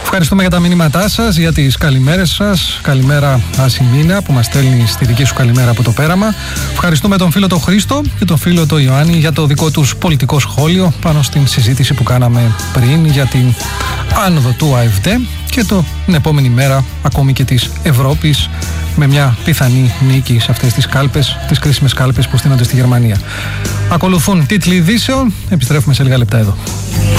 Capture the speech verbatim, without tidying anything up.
Ευχαριστούμε για τα μηνύματά σας, για τις καλημέρες σας. Καλημέρα Ασημίνα που μας στέλνει στη δική σου καλημέρα από το πέραμα. Ευχαριστούμε τον φίλο τον Χρήστο και τον φίλο τον Ιωάννη για το δικό τους πολιτικό σχόλιο πάνω στην συζήτηση που κάναμε πριν για την άνοδο του ΑΕΒΔΕ και το, την επόμενη μέρα ακόμη και της Ευρώπης με μια πιθανή νίκη σε αυτές τις κάλπες, τις κρίσιμες κάλπες που στείνονται στη Γερμανία. Ακολουθούν τίτλοι ειδήσεων, επιστρέφουμε σε λίγα λεπτά εδώ.